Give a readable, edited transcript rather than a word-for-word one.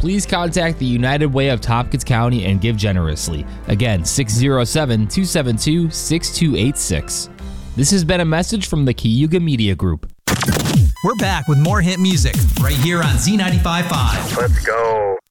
please contact the United Way of Tompkins County and give generously. Again, 607-272-6286. This has been a message from the Cayuga Media Group. We're back with more hit music right here on Z95.5. Let's go.